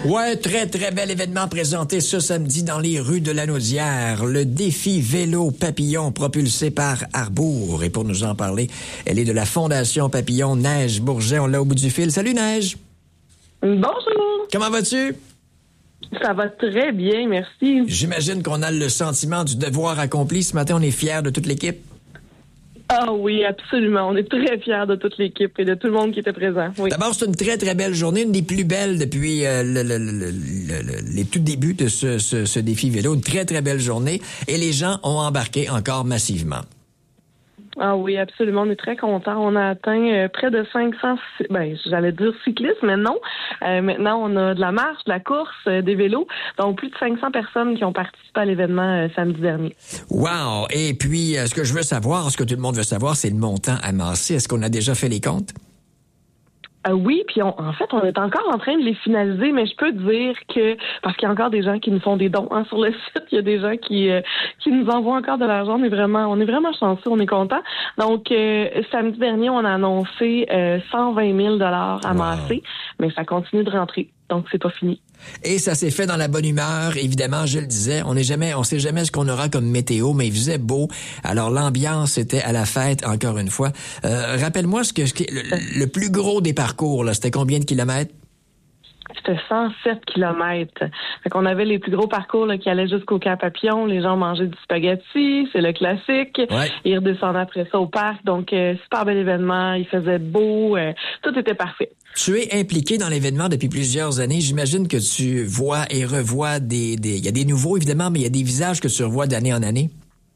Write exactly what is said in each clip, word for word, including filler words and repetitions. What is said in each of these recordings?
Ouais, très, très bel événement présenté ce samedi dans les rues de Lanaudière. Le défi vélo papillon propulsé par Arbour. Et pour nous en parler, elle est de la Fondation Papillon, Neige Bourget. On l'a au bout du fil. Salut, Neige. Bonjour. Comment vas-tu? Ça va très bien, merci. J'imagine qu'on a le sentiment du devoir accompli. Ce matin, on est fiers de toute l'équipe. Ah oui, absolument. On est très fiers de toute l'équipe et de tout le monde qui était présent. Oui. D'abord, c'est une très, très belle journée, une des plus belles depuis euh, le, le, le, le, les tout débuts de ce, ce, ce défi vélo. Une très, très belle journée. Et les gens ont embarqué encore massivement. Ah oui, absolument. On est très contents. On a atteint euh, près de cinq cents, ben, j'allais dire cyclistes, mais non. Euh, maintenant, on a de la marche, de la course, euh, des vélos. Donc, plus de cinq cents personnes qui ont participé à l'événement euh, samedi dernier. Wow! Et puis, euh, ce que je veux savoir, ce que tout le monde veut savoir, c'est le montant amassé. Est-ce qu'on a déjà fait les comptes? Euh, oui, puis on, en fait, on est encore en train de les finaliser, mais je peux dire que, parce qu'il y a encore des gens qui nous font des dons hein, sur le site, il y a des gens qui euh, qui nous envoient encore de l'argent. On est vraiment, on est vraiment chanceux, on est contents. Donc, euh, samedi dernier, on a annoncé euh, cent vingt mille dollars amassés, wow. Mais ça continue de rentrer, donc c'est pas fini. Et ça s'est fait dans la bonne humeur, évidemment, je le disais. On n'est jamais, on sait jamais ce qu'on aura comme météo, mais il faisait beau. Alors l'ambiance était à la fête, encore une fois. Euh, rappelle-moi ce que, ce que le, le plus gros des parcours, là, c'était combien de kilomètres? C'était cent sept kilomètres. Fait qu'on avait les plus gros parcours là, qui allaient jusqu'au Camp Papillon. Les gens mangeaient du spaghetti, c'est le classique. Ouais. Ils redescendaient après ça au parc. Donc, euh, super bel événement. Il faisait beau. Euh, tout était parfait. Tu es impliqué dans l'événement depuis plusieurs années. J'imagine que tu vois et revois des... des... Il y a des nouveaux, évidemment, mais il y a des visages que tu revois d'année en année.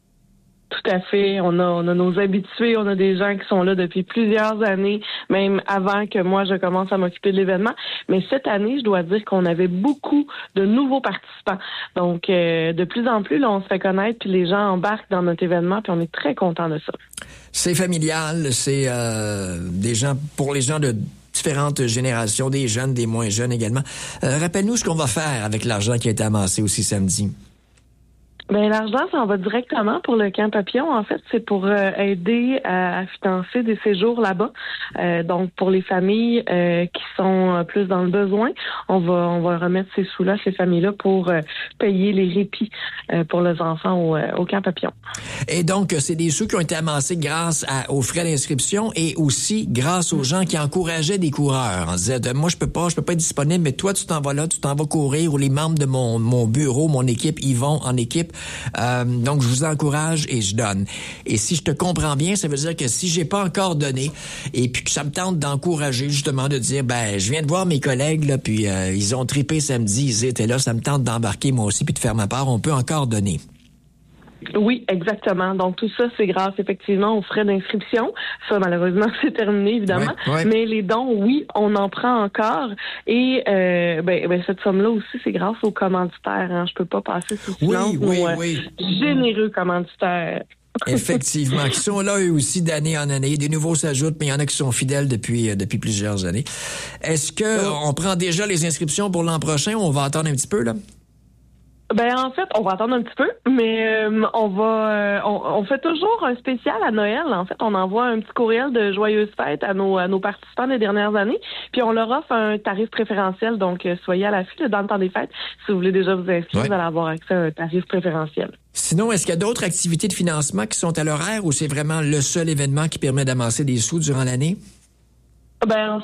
Tout à fait. On a, on a nos habitués, on a des gens qui sont là depuis plusieurs années, même avant que moi je commence à m'occuper de l'événement. Mais cette année, je dois dire qu'on avait beaucoup de nouveaux participants. Donc, euh, de plus en plus, là, on se fait connaître, puis les gens embarquent dans notre événement, puis on est très contents de ça. C'est familial, c'est euh, des gens, pour les gens de différentes générations, des jeunes, des moins jeunes également. Euh, rappelle-nous ce qu'on va faire avec l'argent qui a été amassé aussi samedi. Ben l'argent, ça en va directement pour le Camp Papillon. En fait, c'est pour euh, aider à, à financer des séjours là-bas. Euh, donc, pour les familles euh, qui sont plus dans le besoin, on va on va remettre ces sous-là, ces familles-là, pour euh, payer les répits euh, pour les enfants au, euh, au Camp Papillon. Et donc, c'est des sous qui ont été amassés grâce à, aux frais d'inscription et aussi grâce aux gens qui encourageaient des coureurs. On disait, moi, je peux pas, je peux pas être disponible, mais toi, tu t'en vas là, tu t'en vas courir, ou les membres de mon, mon bureau, mon équipe, ils vont en équipe. Euh, donc, je vous encourage et je donne. Et si je te comprends bien, ça veut dire que si j'ai pas encore donné et puis que ça me tente d'encourager, justement, de dire, ben, je viens de voir mes collègues, là, puis euh, ils ont trippé samedi, ils étaient là, ça me tente d'embarquer moi aussi puis de faire ma part, on peut encore donner. Oui, exactement. Donc, tout ça, c'est grâce, effectivement, aux frais d'inscription. Ça, malheureusement, c'est terminé, évidemment. Ouais, ouais. Mais les dons, oui, on en prend encore. Et euh, ben, ben, cette somme-là aussi, c'est grâce aux commanditaires. Hein. Je peux pas passer sous silence oui, oui, nos oui. généreux commanditaires. Effectivement, qui sont là eux aussi d'année en année. Des nouveaux s'ajoutent, mais il y en a qui sont fidèles depuis, euh, depuis plusieurs années. Est-ce que oh. on prend déjà les inscriptions pour l'an prochain ou on va attendre un petit peu, là? Ben en fait, on va attendre un petit peu, mais euh, on va, euh, on, on fait toujours un spécial à Noël. En fait, on envoie un petit courriel de joyeuses fêtes à nos, à nos participants des dernières années, puis on leur offre un tarif préférentiel. Donc, euh, soyez à l'affût dans le temps des fêtes. Si vous voulez déjà vous inscrire, ouais. Vous allez avoir accès à un tarif préférentiel. Sinon, est-ce qu'il y a d'autres activités de financement qui sont à l'horaire ou c'est vraiment le seul événement qui permet d'amasser des sous durant l'année? Ben